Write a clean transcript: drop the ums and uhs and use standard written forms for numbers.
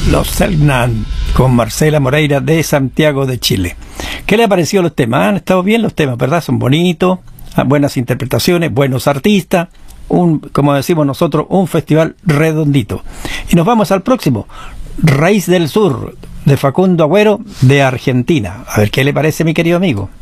Los Selknam, con Marcela Moreira de Santiago de Chile. ¿Qué le ha parecido los temas? Han estado bien los temas, ¿verdad? Son bonitos, buenas interpretaciones, buenos artistas, como decimos nosotros, un festival redondito. Y nos vamos al próximo, Raíz del Sur, de Facundo Agüero, de Argentina. A ver qué le parece, mi querido amigo.